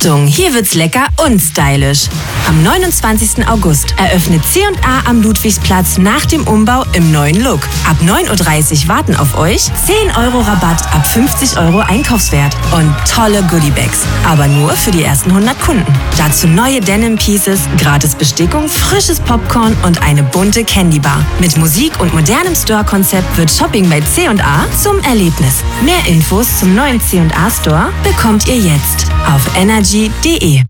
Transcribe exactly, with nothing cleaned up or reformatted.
Achtung, hier wird's lecker und stylisch. Am neunundzwanzigsten August eröffnet C und A am Ludwigsplatz nach dem Umbau im neuen Look. Ab neun Uhr dreißig warten auf euch zehn Euro Rabatt ab fünfzig Euro Einkaufswert und tolle Goodiebags. Aber nur für die ersten hundert Kunden. Dazu neue Denim Pieces, gratis Bestickung, frisches Popcorn und eine bunte Candybar. Mit Musik und modernem Store-Konzept wird Shopping bei C und A zum Erlebnis. Mehr Infos zum neuen C und A Store bekommt ihr jetzt auf energy punkt de.